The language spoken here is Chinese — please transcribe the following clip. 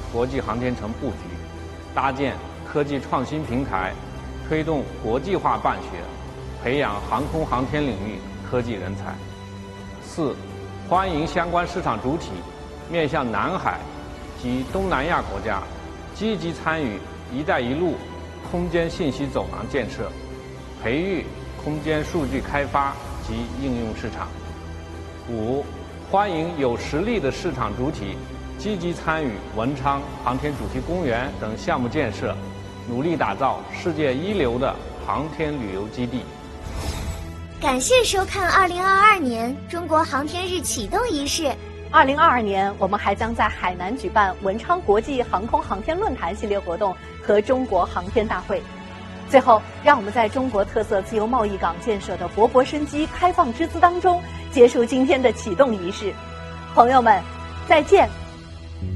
国际航天城布局，搭建科技创新平台，推动国际化办学，培养航空航天领域科技人才。4、欢迎相关市场主体面向南海及东南亚国家，积极参与“一带一路”空间信息走廊建设，培育空间数据开发及应用市场。5、欢迎有实力的市场主体积极参与文昌航天主题公园等项目建设，努力打造世界一流的航天旅游基地。 感谢收看2022年中国航天日启动仪式。 2022年，我们还将在海南举办文昌国际航空航天论坛系列活动和中国航天大会。最后，让我们在中国特色自由贸易港建设的勃勃生机、开放之姿当中，结束今天的启动仪式。朋友们，再见。